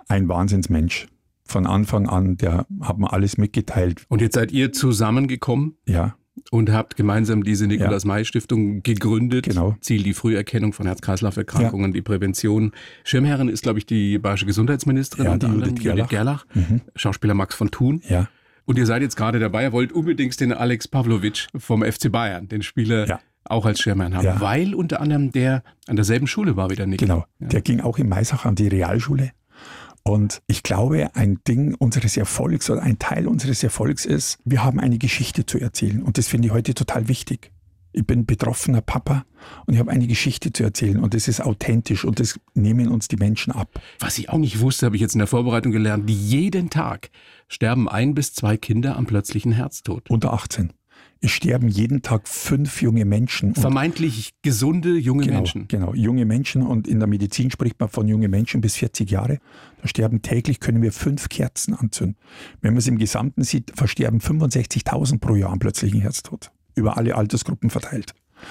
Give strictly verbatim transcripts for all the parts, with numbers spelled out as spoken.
Ein Wahnsinnsmensch. Von Anfang an, der hat mir alles mitgeteilt. Und jetzt seid ihr zusammengekommen? Ja. Und habt gemeinsam diese Nikolaus-May-Stiftung gegründet. Genau. Ziel die Früherkennung von Herz-Kreislauf-Erkrankungen, ja. die Prävention. Schirmherrin ist, glaube ich, die bayerische Gesundheitsministerin. Ja, unter die anderem, Judith Gerlach. Gerlach. Mhm. Schauspieler Max von Thun. Ja. Und ihr seid jetzt gerade dabei, ihr wollt unbedingt den Alex Pavlovic vom F C Bayern, den Spieler, ja. auch als Schirmherrn haben. Ja. Weil unter anderem der an derselben Schule war wie der Nick. Genau. Ja. Der ging auch in Maisach an die Realschule. Und ich glaube, ein Ding unseres Erfolgs oder ein Teil unseres Erfolgs ist, wir haben eine Geschichte zu erzählen. Und das finde ich heute total wichtig. Ich bin betroffener Papa und ich habe eine Geschichte zu erzählen. Und das ist authentisch und das nehmen uns die Menschen ab. Was ich auch nicht wusste, habe ich jetzt in der Vorbereitung gelernt, jeden Tag sterben ein bis zwei Kinder am plötzlichen Herztod. Unter achtzehn. Es sterben jeden Tag fünf junge Menschen. Vermeintlich gesunde junge genau, Menschen. Genau, junge Menschen. Und in der Medizin spricht man von jungen Menschen bis vierzig Jahre. Da sterben täglich, können wir fünf Kerzen anzünden. Wenn man es im Gesamten sieht, versterben fünfundsechzigtausend pro Jahr am plötzlichen Herztod. Über alle Altersgruppen verteilt.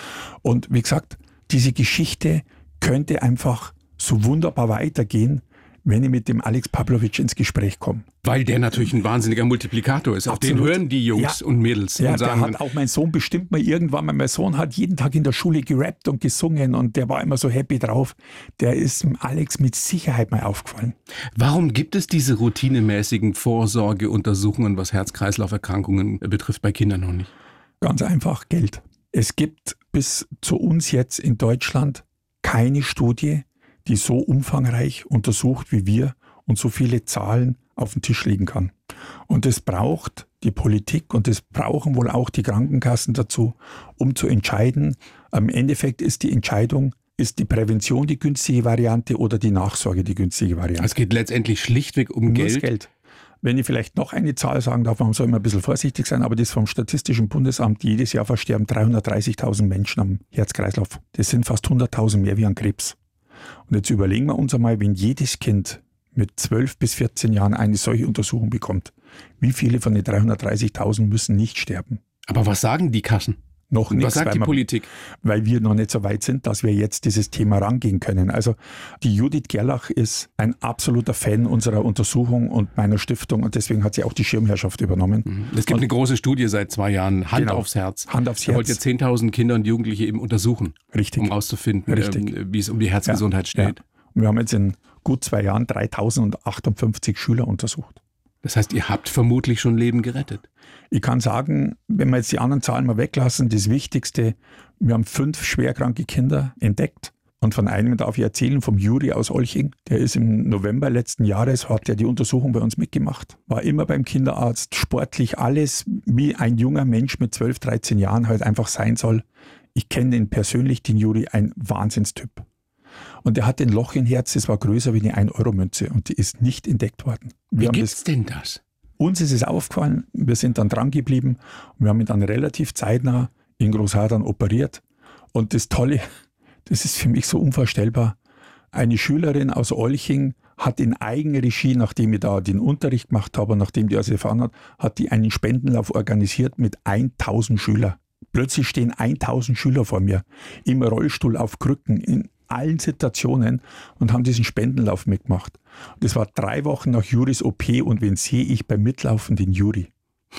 Und wie gesagt, diese Geschichte könnte einfach so wunderbar weitergehen, wenn ich mit dem Alex Pavlovic ins Gespräch komme. Weil der natürlich ein wahnsinniger Multiplikator ist. Auf den hören die Jungs ja. und Mädels. Ja, und sagen, der hat auch mein Sohn bestimmt mal irgendwann mal, mein Sohn hat jeden Tag in der Schule gerappt und gesungen und der war immer so happy drauf. Der ist dem Alex mit Sicherheit mal aufgefallen. Warum gibt es diese routinemäßigen Vorsorgeuntersuchungen, was Herz-Kreislauf-Erkrankungen betrifft, bei Kindern noch nicht? Ganz einfach, Geld. Es gibt bis zu uns jetzt in Deutschland keine Studie, die so umfangreich untersucht wie wir und so viele Zahlen auf den Tisch legen kann. Und das braucht die Politik und das brauchen wohl auch die Krankenkassen dazu, um zu entscheiden. Im Endeffekt ist die Entscheidung, ist die Prävention die günstige Variante oder die Nachsorge die günstige Variante. Es geht letztendlich schlichtweg um Nur Geld. das Geld. Wenn ich vielleicht noch eine Zahl sagen darf, man soll immer ein bisschen vorsichtig sein, aber das vom Statistischen Bundesamt, jedes Jahr versterben dreihundertdreißigtausend Menschen am Herz-Kreislauf. Das sind fast hunderttausend mehr wie an Krebs. Und jetzt überlegen wir uns einmal, wenn jedes Kind mit zwölf bis vierzehn Jahren eine solche Untersuchung bekommt, wie viele von den dreihundertdreißigtausend müssen nicht sterben? Aber was sagen die Kassen? Noch nichts. Was sagt die wir, Politik? Weil wir noch nicht so weit sind, dass wir jetzt dieses Thema rangehen können. Also die Judith Gerlach ist ein absoluter Fan unserer Untersuchung und meiner Stiftung und deswegen hat sie auch die Schirmherrschaft übernommen. Es gibt und, eine große Studie seit zwei Jahren, Hand genau, aufs Herz. Hand aufs da Herz. wollt ihr zehntausend Kinder und Jugendliche eben untersuchen, Richtig. um herauszufinden, ähm, wie es um die Herzgesundheit ja, steht. Ja. Und wir haben jetzt in gut zwei Jahren dreitausendachtundfünfzig Schüler untersucht. Das heißt, ihr habt vermutlich schon Leben gerettet. Ich kann sagen, wenn wir jetzt die anderen Zahlen mal weglassen, das Wichtigste, wir haben fünf schwerkranke Kinder entdeckt. Und von einem darf ich erzählen, vom Juri aus Olching. Der ist im November letzten Jahres, hat der die Untersuchung bei uns mitgemacht. War immer beim Kinderarzt, sportlich, alles wie ein junger Mensch mit zwölf, dreizehn Jahren halt einfach sein soll. Ich kenne den persönlich, den Juri, ein Wahnsinnstyp. Und der hat ein Loch im Herz, das war größer wie eine ein Euro Münze und die ist nicht entdeckt worden. Wir wie gibt's das, denn das? Uns ist es aufgefallen, wir sind dann dran geblieben und wir haben ihn dann relativ zeitnah in Großhadern operiert. Und das Tolle, das ist für mich so unvorstellbar, eine Schülerin aus Olching hat in Eigenregie, nachdem ich da den Unterricht gemacht habe und nachdem die also erfahren hat, hat die einen Spendenlauf organisiert mit tausend Schülern. Plötzlich stehen tausend Schüler vor mir, im Rollstuhl auf Krücken, in allen Situationen und haben diesen Spendenlauf mitgemacht. Das war drei Wochen nach Juris O P und wen sehe ich beim Mitlaufen? Den Juri.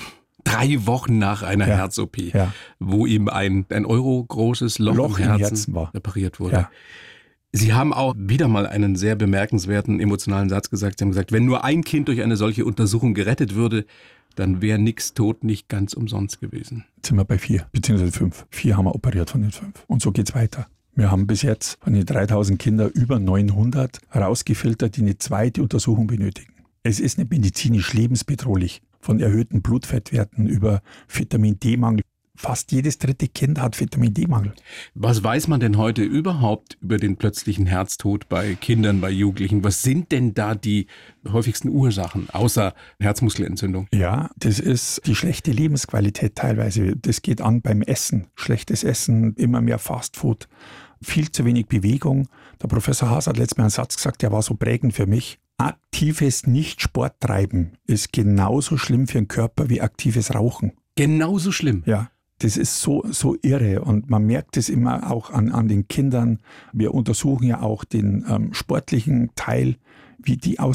Drei Wochen nach einer ja. Herz-O P, ja. wo ihm ein, ein Euro großes Loch, Loch im Herzen, Herzen war. repariert wurde. Ja. Sie haben auch wieder mal einen sehr bemerkenswerten emotionalen Satz gesagt. Sie haben gesagt, wenn nur ein Kind durch eine solche Untersuchung gerettet würde, dann wäre nix tot nicht ganz umsonst gewesen. Jetzt sind wir bei vier, beziehungsweise fünf. Vier haben wir operiert von den fünf. Und so geht's weiter. Wir haben bis jetzt von den dreitausend Kindern über neunhundert herausgefiltert, die eine zweite Untersuchung benötigen. Es ist nicht medizinisch lebensbedrohlich. Von erhöhten Blutfettwerten über Vitamin-D-Mangel. Fast jedes dritte Kind hat Vitamin-D-Mangel. Was weiß man denn heute überhaupt über den plötzlichen Herztod bei Kindern, bei Jugendlichen? Was sind denn da die häufigsten Ursachen, außer Herzmuskelentzündung? Ja, das ist die schlechte Lebensqualität teilweise. Das geht an beim Essen. Schlechtes Essen, immer mehr Fastfood, viel zu wenig Bewegung. Der Professor Haas hat letztes Mal einen Satz gesagt, der war so prägend für mich. Aktives Nicht-Sport-Treiben ist genauso schlimm für den Körper wie aktives Rauchen. Genauso schlimm? Ja. Das ist so, so irre und man merkt es immer auch an, an den Kindern. Wir untersuchen ja auch den ähm, sportlichen Teil, wie die aus